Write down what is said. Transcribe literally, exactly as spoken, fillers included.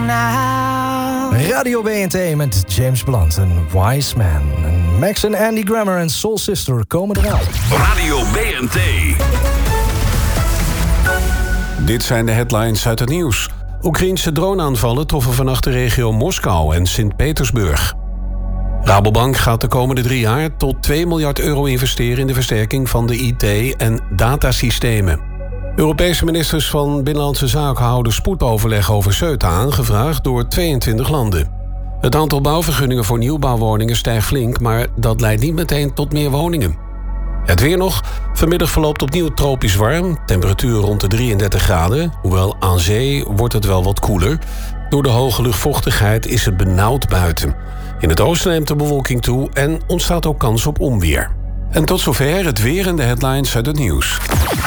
now. Radio B N T met James Blunt en Wise Man. En Max en Andy Grammer en Soul Sister komen eraan. Radio B N T. Dit zijn de headlines uit het nieuws. Oekraïense droneaanvallen troffen vannacht de regio Moskou en Sint-Petersburg. Rabobank gaat de komende drie jaar tot twee miljard euro investeren in de versterking van de I T- en datasystemen. Europese ministers van Binnenlandse Zaken houden spoedoverleg over Ceuta aangevraagd door tweeëntwintig landen. Het aantal bouwvergunningen voor nieuwbouwwoningen stijgt flink, maar dat leidt niet meteen tot meer woningen. Het weer nog. Vanmiddag verloopt opnieuw tropisch warm. Temperatuur rond de drieëndertig graden. Hoewel aan zee wordt het wel wat koeler. Door de hoge luchtvochtigheid is het benauwd buiten. In het oosten neemt de bewolking toe en ontstaat ook kans op onweer. En tot zover het weer en de headlines uit het nieuws.